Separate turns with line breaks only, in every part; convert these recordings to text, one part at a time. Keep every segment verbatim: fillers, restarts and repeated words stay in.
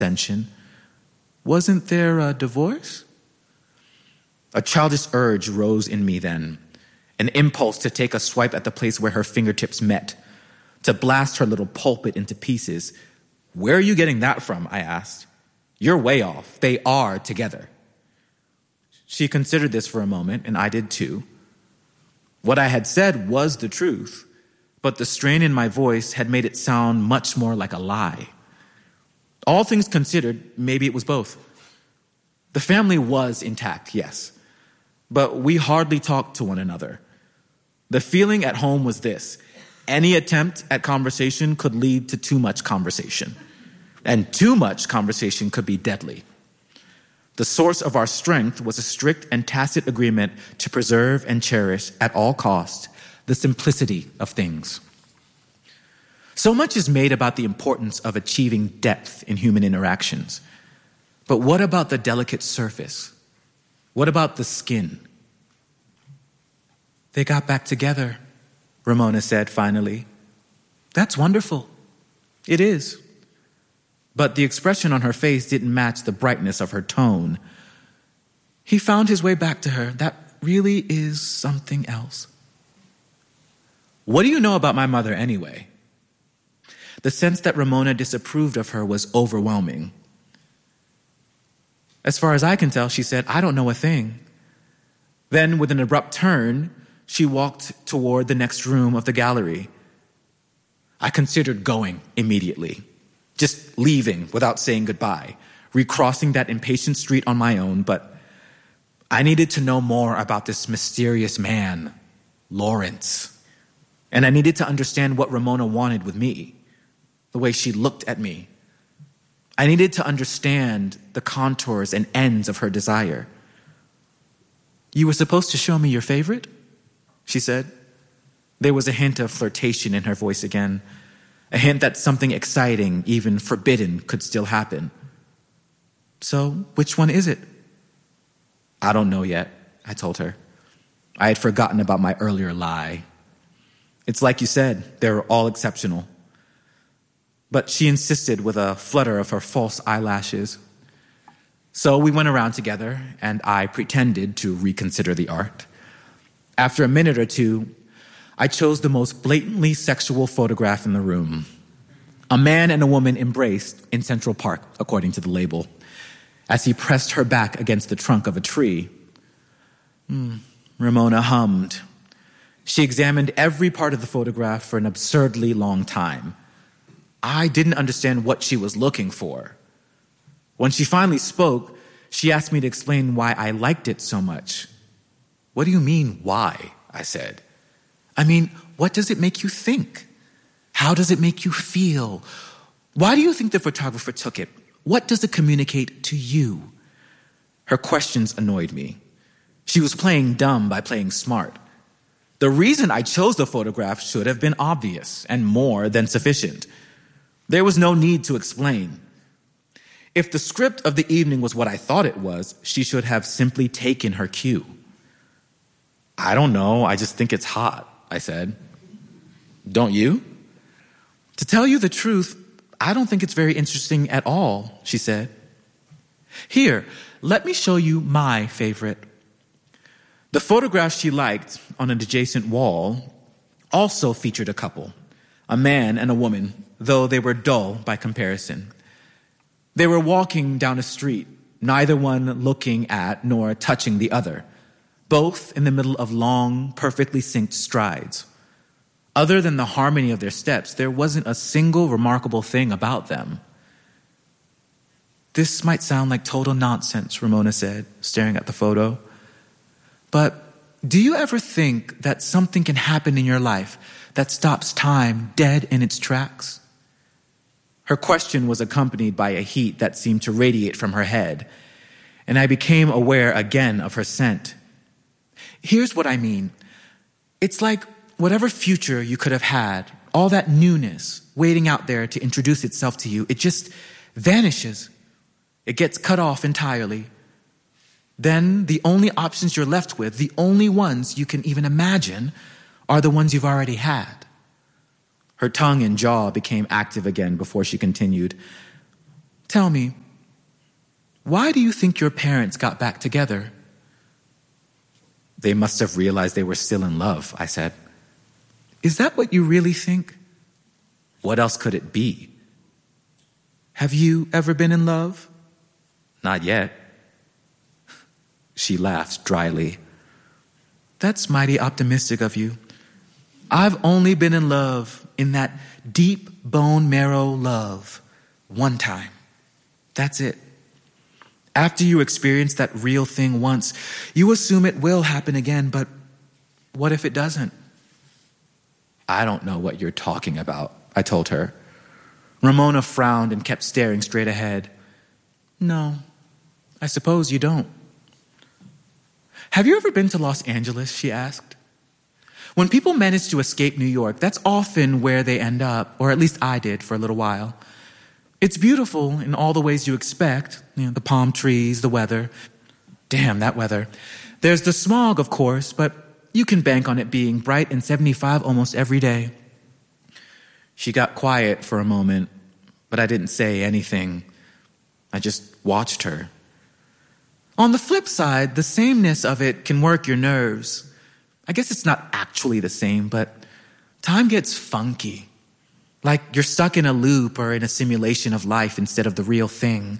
Ascension. Wasn't there a divorce? A childish urge rose in me then, an impulse to take a swipe at the place where her fingertips met, to blast her little pulpit into pieces. Where are you getting that from? I asked. You're way off. They are together. She considered this for a moment, and I did too. What I had said was the truth, but the strain in my voice had made it sound much more like a lie. All things considered, maybe it was both. The family was intact, yes, but we hardly talked to one another. The feeling at home was this: any attempt at conversation could lead to too much conversation, and too much conversation could be deadly. The source of our strength was a strict and tacit agreement to preserve and cherish at all costs the simplicity of things. So much is made about the importance of achieving depth in human interactions. But what about the delicate surface? What about the skin? They got back together, Ramona said finally. That's wonderful. It is. But the expression on her face didn't match the brightness of her tone. He found his way back to her. That really is something else. What do you know about my mother anyway? The sense that Ramona disapproved of her was overwhelming. As far as I can tell, she said, I don't know a thing. Then, with an abrupt turn, she walked toward the next room of the gallery. I considered going immediately, just leaving without saying goodbye, recrossing that impatient street on my own, but I needed to know more about this mysterious man, Lawrence. And I needed to understand what Ramona wanted with me, the way she looked at me. I needed to understand the contours and ends of her desire. You were supposed to show me your favorite? She said. There was a hint of flirtation in her voice again, a hint that something exciting, even forbidden, could still happen. So, which one is it? I don't know yet, I told her. I had forgotten about my earlier lie. It's like you said, they're all exceptional. But she insisted with a flutter of her false eyelashes. So we went around together, and I pretended to reconsider the art. After a minute or two, I chose the most blatantly sexual photograph in the room. A man and a woman embraced in Central Park, according to the label, as he pressed her back against the trunk of a tree. Mm, Ramona hummed. She examined every part of the photograph for an absurdly long time. I didn't understand what she was looking for. When she finally spoke, she asked me to explain why I liked it so much. What do you mean, why? I said. I mean, what does it make you think? How does it make you feel? Why do you think the photographer took it? What does it communicate to you? Her questions annoyed me. She was playing dumb by playing smart. The reason I chose the photograph should have been obvious and more than sufficient. There was no need to explain. If the script of the evening was what I thought it was, she should have simply taken her cue. I don't know, I just think it's hot, I said. Don't you? To tell you the truth, I don't think it's very interesting at all, she said. Here, let me show you my favorite. The photograph she liked on an adjacent wall also featured a couple, a man and a woman, though they were dull by comparison. They were walking down a street, neither one looking at nor touching the other, both in the middle of long, perfectly synced strides. Other than the harmony of their steps, there wasn't a single remarkable thing about them. This might sound like total nonsense, Ramona said, staring at the photo. But do you ever think that something can happen in your life that stops time dead in its tracks? Her question was accompanied by a heat that seemed to radiate from her head, and I became aware again of her scent. Here's what I mean. It's like whatever future you could have had, all that newness waiting out there to introduce itself to you, it just vanishes. It gets cut off entirely. Then the only options you're left with, the only ones you can even imagine, are the ones you've already had. Her tongue and jaw became active again before she continued. Tell me, why do you think your parents got back together? They must have realized they were still in love, I said. Is that what you really think? What else could it be? Have you ever been in love? Not yet. She laughed dryly. That's mighty optimistic of you. I've only been in love, in that deep bone marrow love, one time. That's it. After you experience that real thing once, you assume it will happen again, but what if it doesn't? I don't know what you're talking about, I told her. Ramona frowned and kept staring straight ahead. No, I suppose you don't. Have you ever been to Los Angeles? She asked. When people manage to escape New York, that's often where they end up, or at least I did for a little while. It's beautiful in all the ways you expect, you know, the palm trees, the weather. Damn, that weather. There's the smog, of course, but you can bank on it being bright and seventy-five almost every day. She got quiet for a moment, but I didn't say anything. I just watched her. On the flip side, the sameness of it can work your nerves. I guess it's not actually the same, but time gets funky. Like you're stuck in a loop or in a simulation of life instead of the real thing.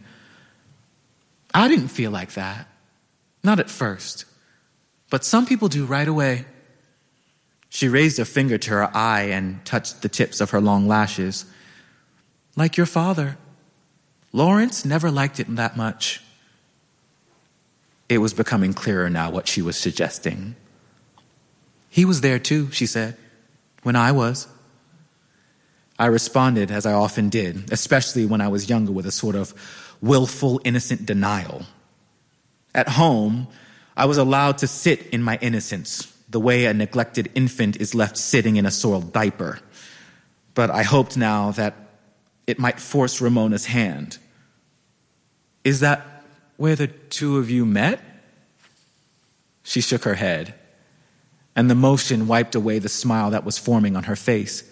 I didn't feel like that. Not at first. But some people do right away. She raised a finger to her eye and touched the tips of her long lashes. Like your father. Lawrence never liked it that much. It was becoming clearer now what she was suggesting. He was there too, she said, when I was. I responded as I often did, especially when I was younger, with a sort of willful, innocent denial. At home, I was allowed to sit in my innocence, the way a neglected infant is left sitting in a soiled diaper. But I hoped now that it might force Ramona's hand. Is that where the two of you met? She shook her head, and the motion wiped away the smile that was forming on her face.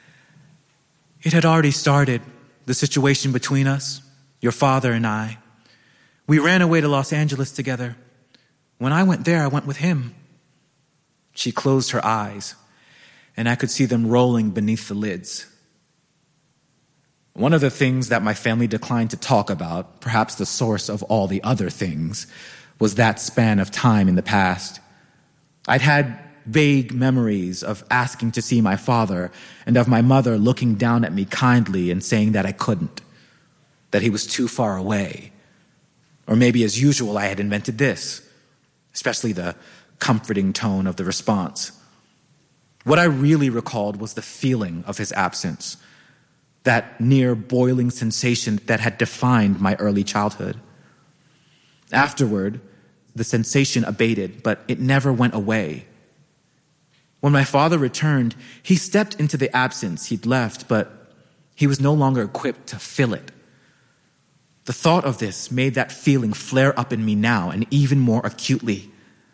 It had already started, the situation between us, your father and I. We ran away to Los Angeles together. When I went there, I went with him. She closed her eyes, and I could see them rolling beneath the lids. One of the things that my family declined to talk about, perhaps the source of all the other things, was that span of time in the past. I'd had vague memories of asking to see my father and of my mother looking down at me kindly and saying that I couldn't, that he was too far away. Or maybe, as usual, I had invented this, especially the comforting tone of the response. What I really recalled was the feeling of his absence, that near boiling sensation that had defined my early childhood. Afterward, the sensation abated, but it never went away. When my father returned, he stepped into the absence he'd left, but he was no longer equipped to fill it. The thought of this made that feeling flare up in me now, and even more acutely.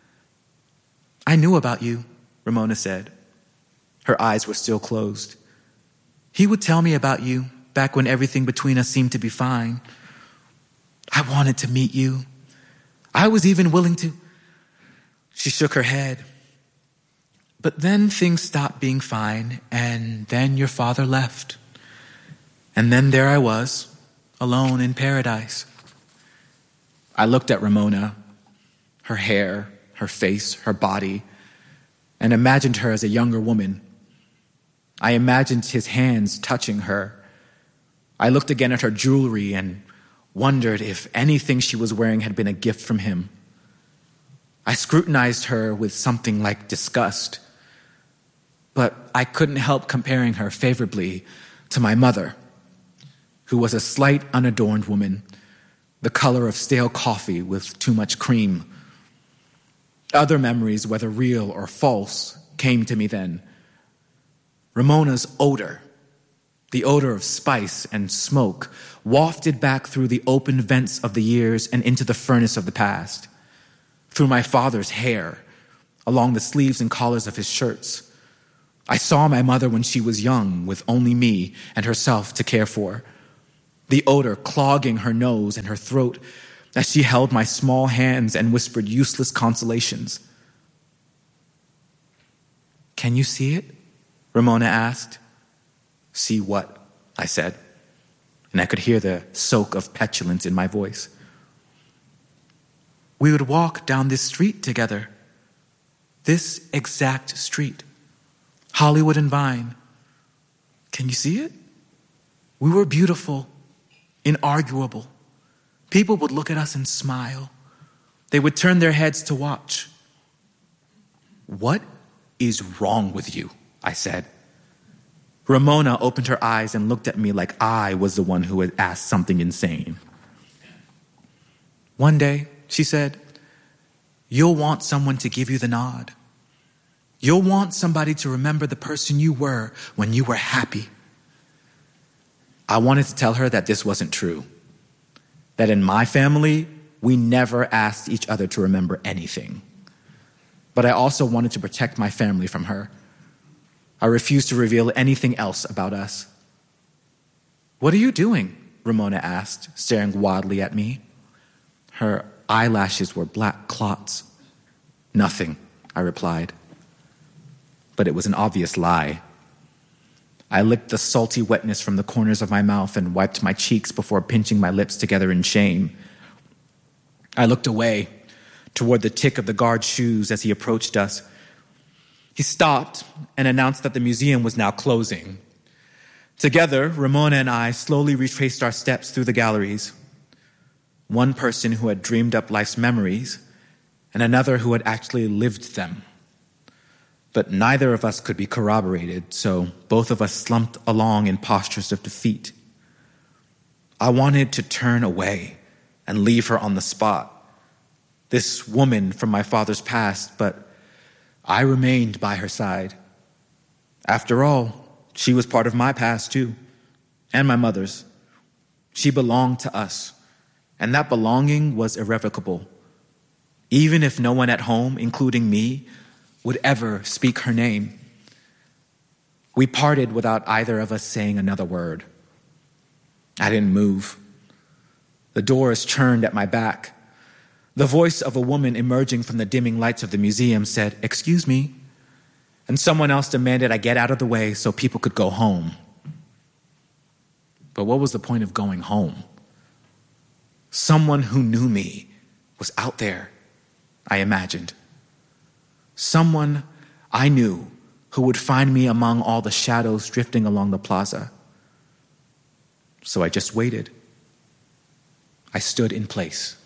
I knew about you, Ramona said. Her eyes were still closed. He would tell me about you back when everything between us seemed to be fine. I wanted to meet you. I was even willing to... She shook her head. But then things stopped being fine, and then your father left. And then there I was, alone in paradise. I looked at Ramona, her hair, her face, her body, and imagined her as a younger woman. I imagined his hands touching her. I looked again at her jewelry and wondered if anything she was wearing had been a gift from him. I scrutinized her with something like disgust, but I couldn't help comparing her favorably to my mother, who was a slight, unadorned woman, the color of stale coffee with too much cream. Other memories, whether real or false, came to me then. Ramona's odor, the odor of spice and smoke, wafted back through the open vents of the years and into the furnace of the past, through my father's hair, along the sleeves and collars of his shirts. I saw my mother when she was young, with only me and herself to care for. the odor clogging her nose and her throat as she held my small hands and whispered useless consolations. "Can you see it?" Ramona asked. "See what?" I said, and I could hear the soak of petulance in my voice. "We would walk down this street together. This exact street. Hollywood and Vine. Can you see it? We were beautiful, inarguable. People would look at us and smile. They would turn their heads to watch." "What is wrong with you?" I said. Ramona opened her eyes and looked at me like I was the one who had asked something insane. "One day," she said, "you'll want someone to give you the nod. You'll want somebody to remember the person you were when you were happy." I wanted to tell her that this wasn't true. That in my family, we never asked each other to remember anything. But I also wanted to protect my family from her. I refused to reveal anything else about us. "What are you doing?" Ramona asked, staring wildly at me. Her eyelashes were black clots. "Nothing," I replied. But it was an obvious lie. I licked the salty wetness from the corners of my mouth and wiped my cheeks before pinching my lips together in shame. I looked away toward the tick of the guard's shoes as he approached us. He stopped and announced that the museum was now closing. Together, Ramona and I slowly retraced our steps through the galleries. One person who had dreamed up life's memories, and another who had actually lived them. But neither of us could be corroborated, so both of us slumped along in postures of defeat. I wanted to turn away and leave her on the spot, this woman from my father's past, but I remained by her side. After all, she was part of my past too, and my mother's. She belonged to us, and that belonging was irrevocable, even if no one at home, including me, would ever speak her name. We parted without either of us saying another word. I didn't move. The doors churned at my back. The voice of a woman emerging from the dimming lights of the museum said, "Excuse me," and someone else demanded I get out of the way so people could go home. But what was the point of going home? Someone who knew me was out there, I imagined. Someone I knew who would find me among all the shadows drifting along the plaza. So I just waited. I stood in place.